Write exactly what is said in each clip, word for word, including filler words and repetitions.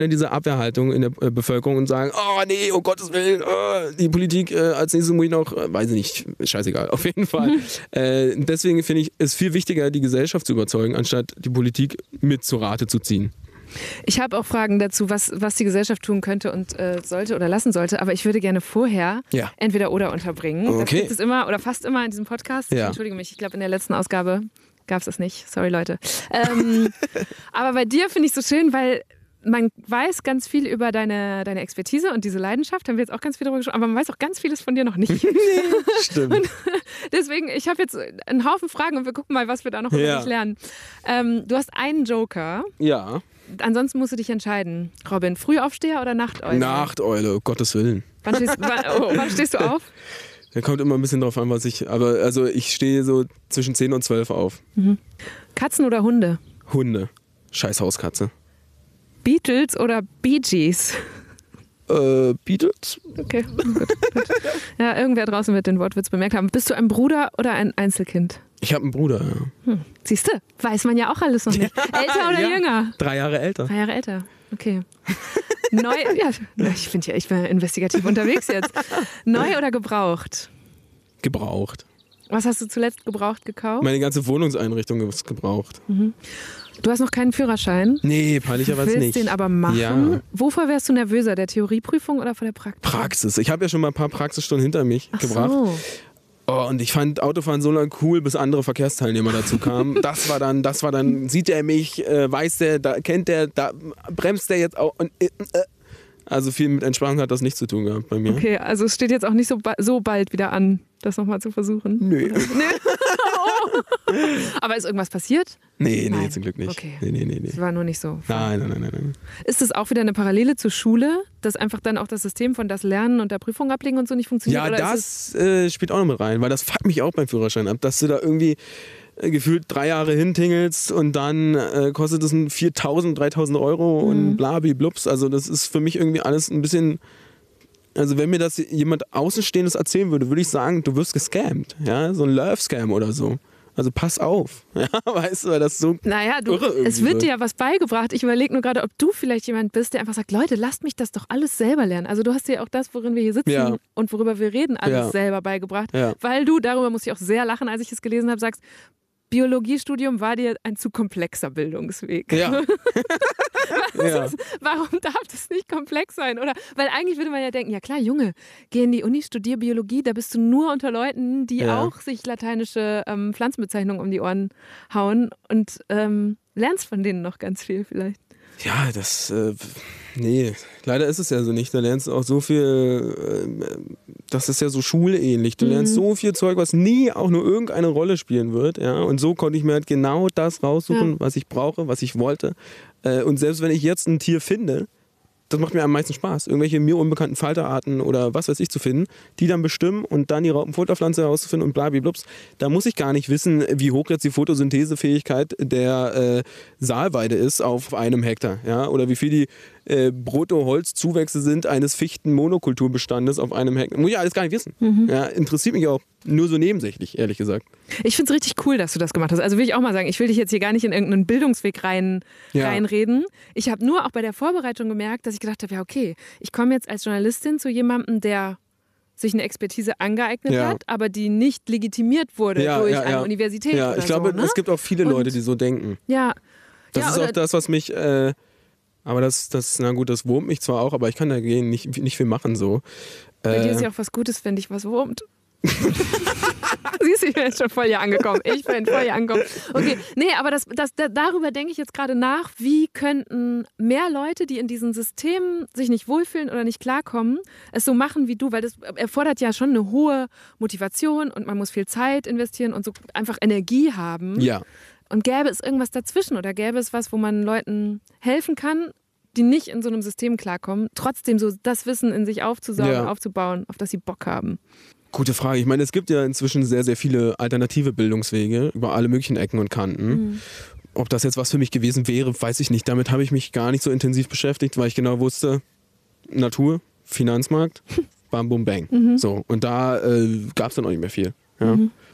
diese Abwehrhaltung in der äh, Bevölkerung und sagen, oh nee, um Gottes Willen, oh, die Politik, äh, als nächstes muss ich noch, äh, weiß ich nicht, ist scheißegal, auf jeden Fall. Mhm. Äh, deswegen finde ich es viel wichtiger, die Gesellschaft zu überzeugen, anstatt die Politik mit zu Rate zu ziehen. Ich habe auch Fragen dazu, was, was die Gesellschaft tun könnte und äh, sollte oder lassen sollte, aber ich würde gerne vorher ja. entweder oder unterbringen. Okay. Das gibt es immer oder fast immer in diesem Podcast. Ja. Entschuldige mich, ich glaube in der letzten Ausgabe gab es das nicht. Sorry Leute. Ähm, aber bei dir finde ich es so schön, weil man weiß ganz viel über deine, deine Expertise und diese Leidenschaft, haben wir jetzt auch ganz viel darüber gesprochen, aber man weiß auch ganz vieles von dir noch nicht. Nee, stimmt. Und deswegen, ich habe jetzt einen Haufen Fragen und wir gucken mal, was wir da noch über dich lernen. Ähm, du hast einen Joker. Ja. Ansonsten musst du dich entscheiden. Robin, Frühaufsteher oder Nachteule? Nachteule, um Gottes Willen. Wann stehst, wann, oh, wann stehst du auf? Da kommt immer ein bisschen drauf an, was ich, aber also ich stehe so zwischen zehn und zwölf auf. Mhm. Katzen oder Hunde? Hunde. Scheiß Hauskatze. Beatles oder Bee Gees? Äh, Beatles. Okay, gut, gut. Ja, irgendwer draußen wird den Wortwitz bemerkt haben. Bist du ein Bruder oder ein Einzelkind? Ich habe einen Bruder, ja. Hm. Siehst du, weiß man ja auch alles noch nicht. Älter oder ja. jünger? Drei Jahre älter. Drei Jahre älter, okay. Neu, ja, ich finde ja, ich bin investigativ unterwegs jetzt. Neu oder gebraucht? Gebraucht. Was hast du zuletzt gebraucht gekauft? Meine ganze Wohnungseinrichtung ist gebraucht. Mhm. Du hast noch keinen Führerschein? Nee, peinlicherweise nicht. Du willst den aber machen. Ja. Wovor wärst du nervöser, der Theorieprüfung oder vor der Praxis? Praxis. Ich habe ja schon mal ein paar Praxisstunden hinter mich Ach gebracht. So. Oh, und ich fand Autofahren so lange cool, bis andere Verkehrsteilnehmer dazu kamen. Das war dann, das war dann, sieht er mich, äh, weiß der, da kennt der, da bremst der jetzt auch. Und, äh, äh. Also viel mit Entspannung hat das nichts zu tun gehabt bei mir. Okay, also es steht jetzt auch nicht so, ba- so bald wieder an, das nochmal zu versuchen? Nö. Nee. Oh. Aber ist irgendwas passiert? Nee, nee, Nein. zum Glück nicht. Okay. Nee, nee, nee, nee. Das war nur nicht so. Nein, nein, nein, nein, nein. Ist das auch wieder eine Parallele zur Schule, dass einfach dann auch das System von das Lernen und der Prüfung ablegen und so nicht funktioniert? Ja, oder das äh, spielt auch noch mit rein, weil das fuckt mich auch beim Führerschein ab, dass du da irgendwie äh, gefühlt drei Jahre hintingelst und dann äh, kostet es viertausend, dreitausend Euro Mhm. und blabiblups. Also das ist für mich irgendwie alles ein bisschen... Also wenn mir das jemand Außenstehendes erzählen würde, würde ich sagen, du wirst gescammt. Ja? So ein Love-Scam oder so. Also pass auf. Ja, weißt du, weil das so Naja, du, irre irgendwie es wird wird. dir ja was beigebracht. Ich überlege nur gerade, ob du vielleicht jemand bist, der einfach sagt, Leute, lasst mich das doch alles selber lernen. Also du hast dir auch das, worin wir hier sitzen Ja. und worüber wir reden, alles Ja. selber beigebracht. Ja. Weil du, darüber musste ich auch sehr lachen, als ich es gelesen habe, sagst, Biologiestudium war dir ein zu komplexer Bildungsweg. Ja. ja. Ist, warum darf das nicht komplex sein? Oder? Weil eigentlich würde man ja denken, ja klar, Junge, geh in die Uni, studier Biologie, da bist du nur unter Leuten, die Ja. auch sich lateinische ähm, Pflanzenbezeichnungen um die Ohren hauen und ähm, lernst von denen noch ganz viel vielleicht. Ja, das, äh, nee, leider ist es ja so nicht. Da lernst du auch so viel, äh, das ist ja so schulähnlich. Du Mhm. lernst so viel Zeug, was nie auch nur irgendeine Rolle spielen wird. Ja? Und so konnte ich mir halt genau das raussuchen, Ja. was ich brauche, was ich wollte. Äh, und selbst wenn ich jetzt ein Tier finde, das macht mir am meisten Spaß, irgendwelche mir unbekannten Falterarten oder was weiß ich zu finden, die dann bestimmen und dann die Raupenfutterpflanze herauszufinden und blablablups. Da muss ich gar nicht wissen, wie hoch jetzt die Photosynthesefähigkeit der äh, Saalweide ist auf einem Hektar. Ja? Oder wie viel die äh, Bruttoholzzuwächse sind eines Fichten-Monokulturbestandes auf einem Hektar. Muss ich alles gar nicht wissen. Mhm. Ja? Interessiert mich auch nur so nebensächlich, ehrlich gesagt. Ich finde es richtig cool, dass du das gemacht hast. Also will ich auch mal sagen, ich will dich jetzt hier gar nicht in irgendeinen Bildungsweg rein, Ja. reinreden. Ich habe nur auch bei der Vorbereitung gemerkt, dass ich gedacht habe, ja okay, ich komme jetzt als Journalistin zu jemandem, der sich eine Expertise angeeignet Ja. hat, aber die nicht legitimiert wurde Ja, durch ja, eine ja. Universität Ja, oder ich glaube, so. Ne? es gibt auch viele Und- Leute, die so denken. Ja. Das ja, ist oder- auch das, was mich, äh, aber das, das, na gut, das wurmt mich zwar auch, aber ich kann dagegen nicht, nicht viel machen so. Bei Äh, dir ist ja auch was Gutes, finde ich, was wurmt. Siehst du, ich bin jetzt schon voll hier angekommen. Ich bin voll hier angekommen. Okay, nee, aber das, das, da, darüber denke ich jetzt gerade nach, wie könnten mehr Leute, die in diesen Systemen sich nicht wohlfühlen oder nicht klarkommen, es so machen wie du, weil das erfordert ja schon eine hohe Motivation und man muss viel Zeit investieren und so einfach Energie haben. ja. Und gäbe es irgendwas dazwischen oder gäbe es was, wo man Leuten helfen kann, die nicht in so einem System klarkommen, trotzdem so das Wissen in sich aufzusaugen, Ja. aufzubauen, auf das sie Bock haben? Gute Frage. Ich meine, es gibt ja inzwischen sehr, sehr viele alternative Bildungswege über alle möglichen Ecken und Kanten. Mhm. Ob das jetzt was für mich gewesen wäre, weiß ich nicht. Damit habe ich mich gar nicht so intensiv beschäftigt, weil ich genau wusste, Natur, Finanzmarkt, bam, bum, bang. Mhm. So, und da äh, gab es dann auch nicht mehr viel. Ja. Mhm.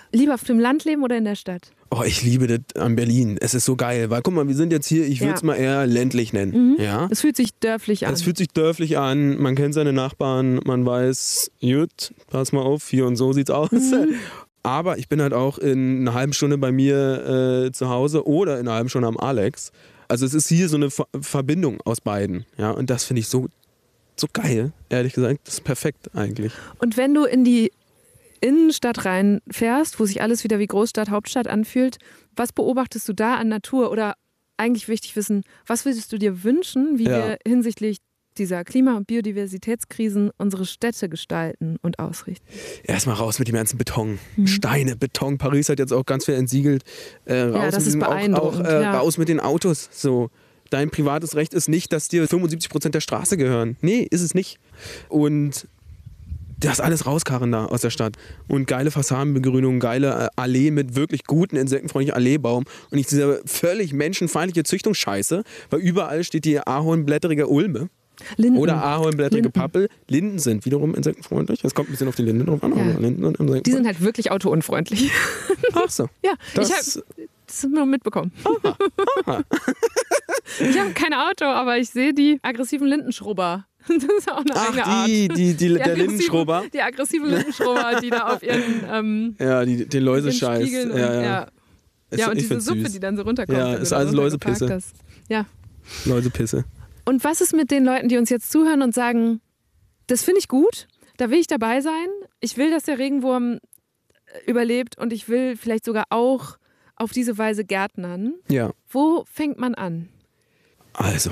Lieber auf dem Land leben oder in der Stadt? Oh, ich liebe das an Berlin. Es ist so geil, weil guck mal, wir sind jetzt hier, ich würde es ja. mal eher ländlich nennen. Mhm. Ja? Es fühlt sich dörflich an. Es fühlt sich dörflich an, man kennt seine Nachbarn, man weiß, gut, pass mal auf, hier und so sieht's aus. Mhm. Aber ich bin halt auch in einer halben Stunde bei mir äh, zu Hause oder in einer halben Stunde am Alex. Also es ist hier so eine Ver- Verbindung aus beiden. Ja? Und das finde ich so, so geil, ehrlich gesagt. Das ist perfekt eigentlich. Und wenn du in die Innenstadt reinfährst, wo sich alles wieder wie Großstadt, Hauptstadt anfühlt, was beobachtest du da an Natur? Oder eigentlich wichtig wissen, was würdest du dir wünschen, wie ja. wir hinsichtlich dieser Klima- und Biodiversitätskrisen unsere Städte gestalten und ausrichten? Erstmal raus mit dem ganzen Beton. Mhm. Steine, Beton. Paris hat jetzt auch ganz viel entsiegelt. Äh, raus ja, das ist beeindruckend. Auch, auch, äh, ja. Raus mit den Autos. So. Dein privates Recht ist nicht, dass dir fünfundsiebzig Prozent der Straße gehören. Nee, ist es nicht. Und das alles rauskarren da aus der Stadt. Und geile Fassadenbegrünung, geile Allee mit wirklich guten, insektenfreundlichen Alleebaum. Und nicht diese völlig menschenfeindliche Züchtungsscheiße, weil überall steht die ahornblätterige Ulme. Linden. Oder ahornblättrige Pappel. Linden sind wiederum insektenfreundlich. Das kommt ein bisschen auf die Linden drauf an. Ja. Linden und die sind halt wirklich autounfreundlich. Ach so. Ja, das ich habe das nur mitbekommen. Aha. Aha. Ich habe kein Auto, aber ich sehe die aggressiven Lindenschrubber. Das ist auch eine Ach, eigene die, Art. Die, die, die, der Lindenschrubber. Die aggressiven Lindenschrubber, die da auf ihren ähm, ja, die, den Läusescheiß. Ja, ja. ja. Ist, ja, und diese Suppe, süß. Die dann so runterkommt. Ja, ist alles Läusepisse. Ja. Läusepisse. Und was ist mit den Leuten, die uns jetzt zuhören und sagen, das finde ich gut, da will ich dabei sein, ich will, dass der Regenwurm überlebt und ich will vielleicht sogar auch auf diese Weise gärtnern. Ja. Wo fängt man an? Also,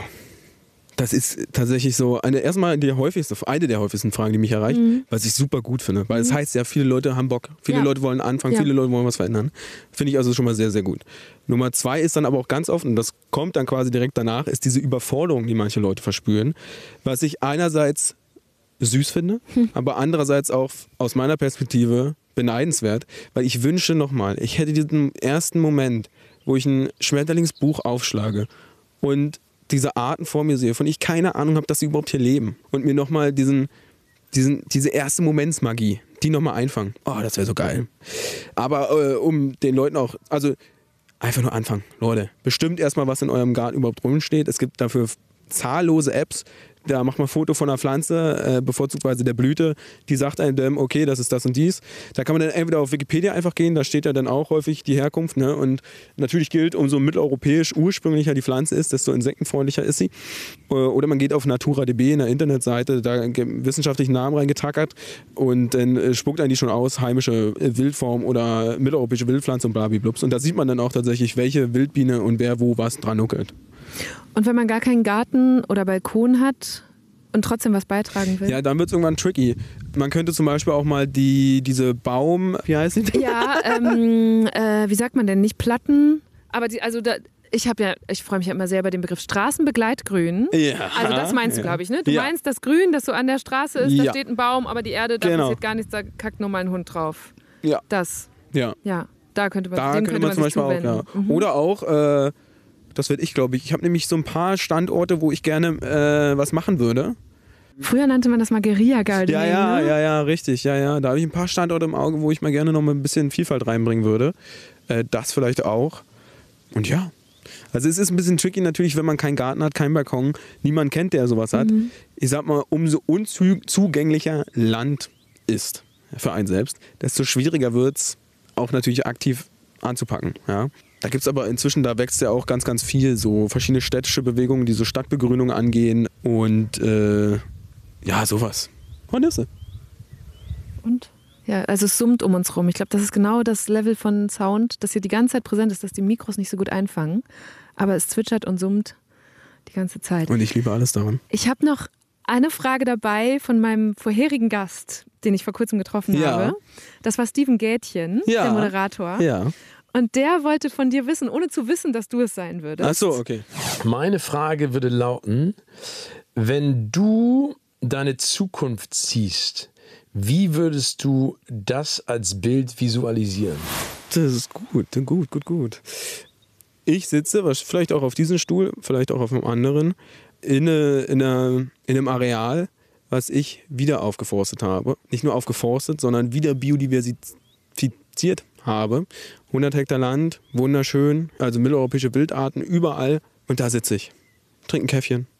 das ist tatsächlich so eine erstmal die häufigste, eine der häufigsten Fragen, die mich erreicht, mhm. was ich super gut finde. Weil es mhm. heißt ja, viele Leute haben Bock, viele ja. Leute wollen anfangen, ja. viele Leute wollen was verändern. Finde ich also schon mal sehr, sehr gut. Nummer zwei ist dann aber auch ganz oft, und das kommt dann quasi direkt danach, ist diese Überforderung, die manche Leute verspüren. Was ich einerseits süß finde, hm. aber andererseits auch aus meiner Perspektive beneidenswert, weil ich wünsche nochmal, ich hätte diesen ersten Moment, wo ich ein Schmetterlingsbuch aufschlage und diese Arten vor mir sehe, von ich keine Ahnung habe, dass sie überhaupt hier leben. Und mir nochmal diesen, diesen, diese erste Momentsmagie, die nochmal einfangen. Oh, das wäre so geil. Aber äh, um den Leuten auch, also einfach nur anfangen. Leute, bestimmt erstmal, was in eurem Garten überhaupt drin steht. Es gibt dafür zahllose Apps. Da macht man ein Foto von einer Pflanze, äh, bevorzugsweise der Blüte, die sagt einem, okay, das ist das und dies. Da kann man dann entweder auf Wikipedia einfach gehen, da steht ja dann auch häufig die Herkunft. Ne? Und natürlich gilt, umso mitteleuropäisch ursprünglicher die Pflanze ist, desto insektenfreundlicher ist sie. Oder man geht auf Natura punkt d b, in der Internetseite, da wissenschaftlichen Namen reingetackert und dann spuckt einen die schon aus, heimische Wildform oder mitteleuropäische Wildpflanze und blablabla. Und da sieht man dann auch tatsächlich, welche Wildbiene und wer wo was dran nuckelt. Und wenn man gar keinen Garten oder Balkon hat und trotzdem was beitragen will? Ja, dann wird es irgendwann tricky. Man könnte zum Beispiel auch mal die, diese Baum... Wie heißt die? Ja, ähm, äh, wie sagt man denn? Nicht Platten, aber die, also da, ich habe ja, ich freue mich ja immer sehr über den Begriff Straßenbegleitgrün. Ja. Also das meinst du, ja. glaube ich, ne? Du ja. meinst das Grün, das so an der Straße ist, da ja. steht ein Baum, aber die Erde, da genau. passiert gar nichts, da kackt nur mal ein Hund drauf. Ja. Das. Ja. Ja, da könnte man, da dem könnte könnte man zum Beispiel auch, ja. Mhm. Oder auch... Äh, das werde ich, glaube ich. Ich habe nämlich so ein paar Standorte, wo ich gerne äh, was machen würde. Früher nannte man das mal Guerilla-Gardening. Ja, ja, ne? ja, ja, richtig. Ja, ja. Da habe ich ein paar Standorte im Auge, wo ich mal gerne noch mal ein bisschen Vielfalt reinbringen würde. Äh, das vielleicht auch. Und ja. Also es ist ein bisschen tricky natürlich, wenn man keinen Garten hat, keinen Balkon, niemand kennt, der sowas hat. Mhm. Ich sag mal, umso unzugänglicher Land ist für einen selbst, desto schwieriger wird es auch natürlich aktiv anzupacken. Ja. Da gibt es aber inzwischen, da wächst ja auch ganz, ganz viel, so verschiedene städtische Bewegungen, die so Stadtbegrünung angehen und äh, ja, sowas. Hornisse. Und? Ja, also es summt um uns rum. Ich glaube, das ist genau das Level von Sound, das hier die ganze Zeit präsent ist, dass die Mikros nicht so gut einfangen. Aber es zwitschert und summt die ganze Zeit. Und ich liebe alles daran. Ich habe noch eine Frage dabei von meinem vorherigen Gast, den ich vor kurzem getroffen ja. habe. Das war Steven Gätchen, ja. der Moderator. Ja. Und der wollte von dir wissen, ohne zu wissen, dass du es sein würdest. Ach so, okay. Meine Frage würde lauten, wenn du deine Zukunft siehst, wie würdest du das als Bild visualisieren? Das ist gut, gut, gut, gut. Ich sitze, vielleicht auch auf diesem Stuhl, vielleicht auch auf einem anderen, in, eine, in, eine, in einem Areal, was ich wieder aufgeforstet habe. Nicht nur aufgeforstet, sondern wieder biodiversifiziert habe. hundert Hektar Land, wunderschön, also mitteleuropäische Wildarten, überall. Und da sitze ich. Trinke ein Käffchen.